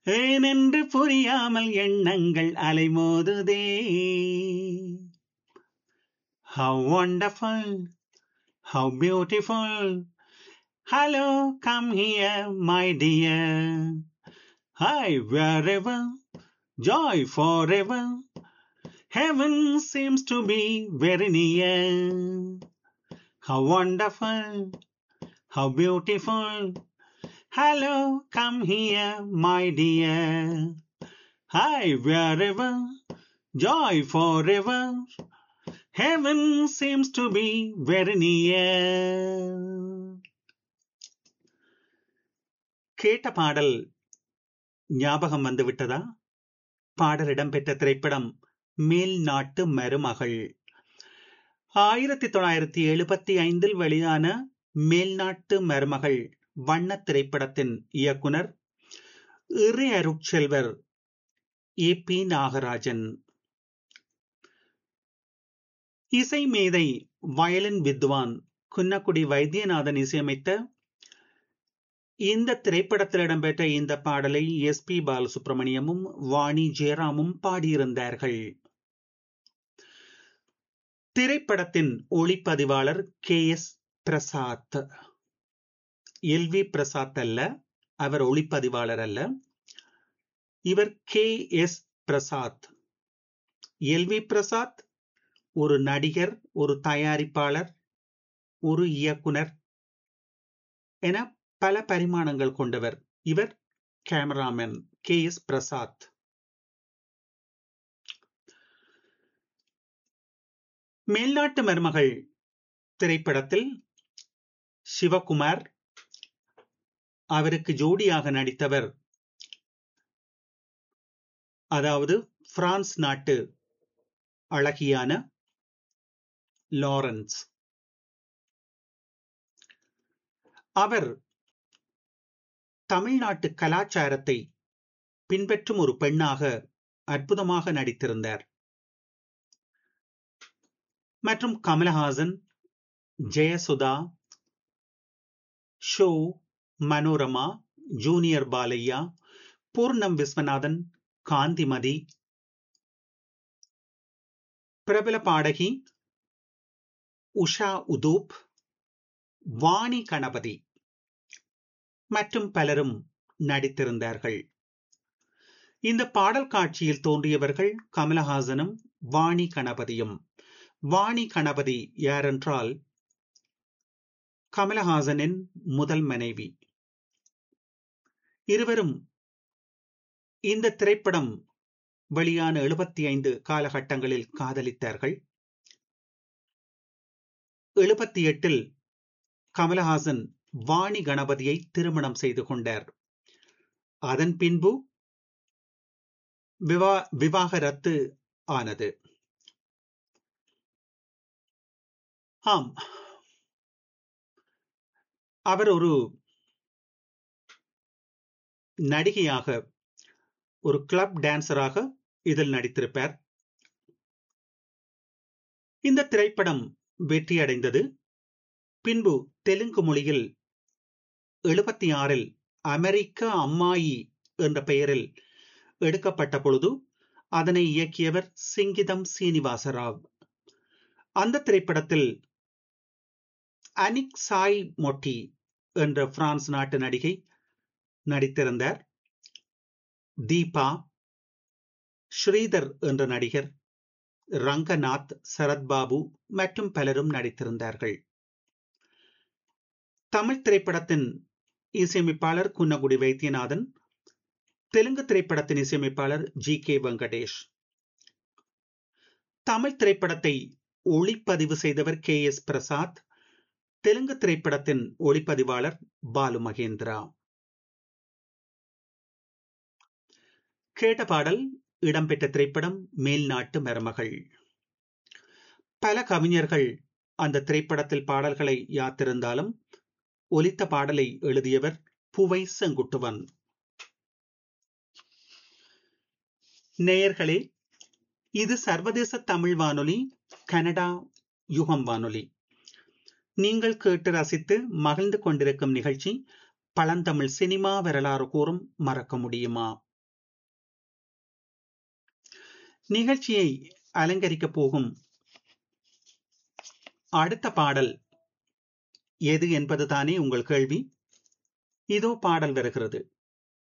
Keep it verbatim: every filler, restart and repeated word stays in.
ஏனென்று புரியாமல் எண்ணங்கள் அலைமோதுதே. How wonderful, how beautiful. Hello, come here, my dear. Hi, wherever, joy forever. Heaven seems to be very near. How wonderful, how beautiful. Hello, come here, my dear. Hi, wherever, joy forever. Heaven seems to be very near. கேட்ட பாடல் ஞாபகம் வந்து விட்டதா? பாடல் இடம்பெற்ற திரைப்படம் மேல் நாட்டு மருமகள். ஆயிரத்தி தொள்ளாயிரத்தி எழுபத்தி ஐந்தில் வெளியான மேல் நாட்டு மருமகள் வண்ண திரைப்படத்தின் இயக்குனர் இறை அருட்செல்வர் ஏ பி நாகராஜன். இசை மேதை வயலின் வித்வான் குன்னக்குடி வைத்தியநாதன் இசையமைத்த இந்த திரைப்படத்தில் இடம்பெற்ற இந்த பாடலை எஸ் பி பாலசுப்ரமணியமும் வாணி ஜெயராமும் பாடியிருந்தார்கள். திரைப்படத்தின் ஒளிப்பதிவாளர் K S Prasad. L V Prasad அல்ல, அவர் ஒளிப்பதிவாளர் அல்ல, இவர் K S Prasad. L V Prasad ஒரு நடிகர், ஒரு தயாரிப்பாளர், ஒரு இயக்குனர் என பல பரிமாணங்கள் கொண்டவர். இவர் கேமராமேன் கே எஸ் பிரசாத். மேல்நாட்டு மருமகள் திரைப்படத்தில் சிவகுமார், அவருக்கு ஜோடியாக நடித்தவர் அதாவது பிரான்ஸ் நாட்டு அழகியான லாரன்ஸ். அவர் தமிழ்நாட்டு கலாச்சாரத்தை பின்பற்றும் ஒரு பெண்ணாக அற்புதமாக நடித்திருந்தார். மற்றும் கமலஹாசன், ஜெயசுதா, ஷோ, மனோரமா, ஜூனியர் பாலையா, பூர்ணம் விஸ்வநாதன், காந்திமதி, பிரபல பாடகி உஷா உதூப், வாணி கணபதி மற்றும் பலரும் நடித்திருந்தார்கள். இந்த பாடல் காட்சியில் தோன்றியவர்கள் கமலஹாசனும் வாணி கணபதியும். வாணி கணபதி யாரென்றால் கமலஹாசனின் முதல் மனைவி. இருவரும் இந்த திரைப்படம் வெளியான எழுபத்தி ஐந்து காலகட்டங்களில் காதலித்தார்கள். எழுபத்தி எட்டில் கமலஹாசன் வாணி கணபதியை திருமணம் செய்து கொண்டார். அதன் பின்பு விவா விவாகரத்து ஆனது. ஆம், அவர் ஒரு நடிகையாக, ஒரு கிளப் டான்சராக இதில் நடித்திருப்பார். இந்த திரைப்படம் வெற்றியடைந்தது. பின்பு தெலுங்கு மொழியில் எழுபத்தி ஆறில் அமெரிக்க அம்மாயி என்ற பெயரில் எடுக்கப்பட்ட பொழுது அதனை இயக்கியவர் சிங்கிதம் சீனிவாசராவ். அந்த திரைப்படத்தில் அனிக் சாய் மொட்டி என்ற பிரான்ஸ் நாட்டு நடிகை நடித்திருந்தார். தீபா, ஸ்ரீதர் என்ற நடிகர், ரங்கநாத், சரத்பாபு மற்றும் பலரும் நடித்திருந்தார்கள். தமிழ் திரைப்படத்தின் இசையமைப்பாளர் குன்னக்குடி வைத்தியநாதன், தெலுங்கு திரைப்படத்தின் இசையமைப்பாளர் ஜி கே வெங்கடேஷ். தமிழ் திரைப்படத்தை ஒளிப்பதிவு செய்தவர் கே எஸ் பிரசாத், தெலுங்கு திரைப்படத்தின் ஒளிப்பதிவாளர் பாலு மகேந்திரா. கேட்ட பாடல் இடம்பெற்ற திரைப்படம் மேல்நாட்டு மருமகள். பல கவிஞர்கள் அந்த திரைப்படத்தில் பாடல்களை யாத்திருந்தாலும் ஒலித்த பாடலை எழுதியவர் புவை செங்குட்டுவன். நேயர்களே, இது சர்வதேச தமிழ் வானொலி, கனடா யுகம் வானொலி. நீங்கள் கேட்டு ரசித்து மகிழ்ந்து கொண்டிருக்கும் நிகழ்ச்சி பழந்தமிழ் சினிமா வரலாறு கூறும் மறக்க முடியுமா. நிகழ்ச்சியை அலங்கரிக்கப் போகும் அடுத்த பாடல் எது என்பதுதானே உங்கள் கேள்வி. இதோ பாடல் வருகிறது.